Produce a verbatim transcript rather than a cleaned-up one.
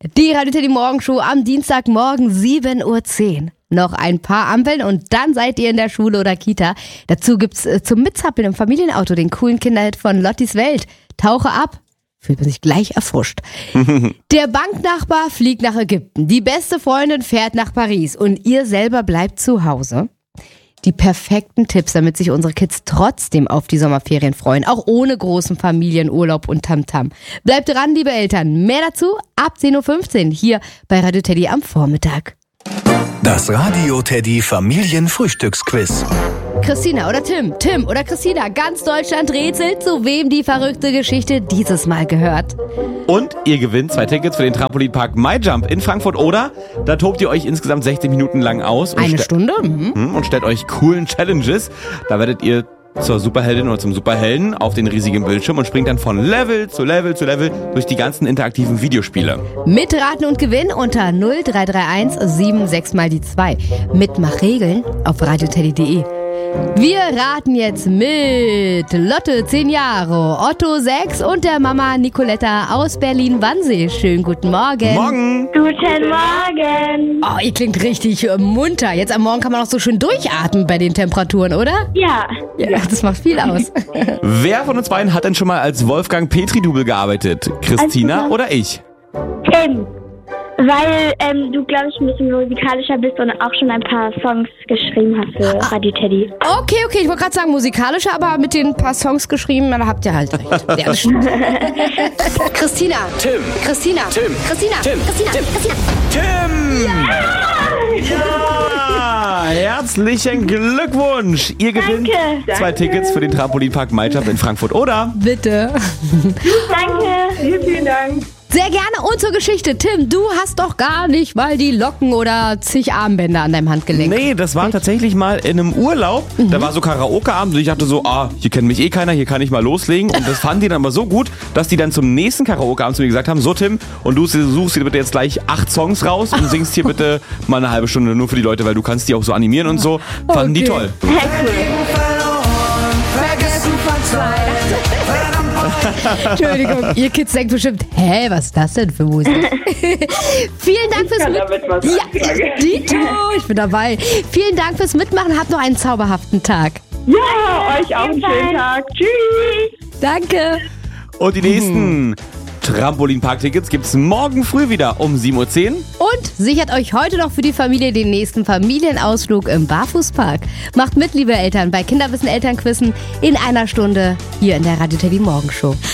Die Radio Teddy Morgenshow am Dienstagmorgen sieben Uhr zehn. Noch ein paar Ampeln und dann seid ihr in der Schule oder Kita. Dazu gibt's äh, zum Mitzappeln im Familienauto den coolen Kinderhit von Lottis Welt. Tauche ab. Fühlt man sich gleich erfrischt. Der Banknachbar fliegt nach Ägypten. Die beste Freundin fährt nach Paris. Und ihr selber bleibt zu Hause. Die perfekten Tipps, damit sich unsere Kids trotzdem auf die Sommerferien freuen. Auch ohne großen Familienurlaub und Tamtam. Bleibt dran, liebe Eltern. Mehr dazu ab zehn Uhr fünfzehn hier bei Radio Teddy am Vormittag. Das Radio Teddy Familienfrühstücksquiz. Christina oder Tim, Tim oder Christina, ganz Deutschland rätselt, zu wem die verrückte Geschichte dieses Mal gehört. Und ihr gewinnt zwei Tickets für den Trampolinpark MyJump in Frankfurt oder da tobt ihr euch insgesamt sechzig Minuten lang aus. Und Eine ste- Stunde? Mhm. Und stellt euch coolen Challenges. Da werdet ihr zur Superheldin oder zum Superhelden auf den riesigen Bildschirm und springt dann von Level zu Level zu Level durch die ganzen interaktiven Videospiele. Mitraten und gewinnen unter null drei drei eins sieben sechs mal die zwei. Mitmachregeln auf radioteddy punkt de. Wir raten jetzt mit Lotte, zehn Jahre, Otto, sechs und der Mama Nicoletta aus Berlin-Wannsee. Schönen guten Morgen. Morgen! Guten Morgen. Oh, ihr klingt richtig äh, munter. Jetzt am Morgen kann man auch so schön durchatmen bei den Temperaturen, oder? Ja, Ja, das macht viel aus. Wer von uns beiden hat denn schon mal als Wolfgang Petri-Double gearbeitet? Christina Also, oder ich? Tim. Weil ähm, du, glaube ich, ein bisschen musikalischer bist und auch schon ein paar Songs geschrieben hast für Radio Teddy. Okay, okay, ich wollte gerade sagen musikalischer, aber mit den paar Songs geschrieben, da habt ihr halt recht. Ja, das stimmt. Christina. Tim. Christina. Tim. Christina. Tim. Christina. Tim. Christina. Tim! Ja! Herzlichen Glückwunsch! Ihr gewinnt Danke. zwei Tickets für den Trampolinpark MyJump in Frankfurt oder Bitte. Danke. Vielen, vielen Dank. Sehr gerne. Und zur Geschichte. Tim, du hast doch gar nicht mal die Locken oder zig Armbänder an deinem Handgelenk. Nee, das war tatsächlich mal in einem Urlaub. Mhm. Da war so Karaoke-Abend und ich dachte so, ah, hier kennt mich eh keiner, hier kann ich mal loslegen. Und das fanden die dann aber so gut, dass die dann zum nächsten Karaoke-Abend zu mir gesagt haben, so Tim, und du suchst dir bitte jetzt gleich acht Songs raus und singst hier bitte mal eine halbe Stunde nur für die Leute, weil du kannst die auch so animieren und so. Fanden die Okay. toll. Entschuldigung, ihr Kids denkt bestimmt, hä, was ist das denn für Musik? Vielen Dank fürs Mitmachen. Ja, Dito, ich bin dabei. Vielen Dank fürs Mitmachen. Habt noch einen zauberhaften Tag. Ja, euch auch einen schönen Tag. Tschüss. Danke. Und die nächsten Trampolinpark-Tickets gibt's morgen früh wieder um sieben Uhr zehn. Und sichert euch heute noch für die Familie den nächsten Familienausflug im Barfußpark. Macht mit, liebe Eltern, bei Kinderwissen Elternquissen in einer Stunde hier in der Radio Teddy Morgenshow.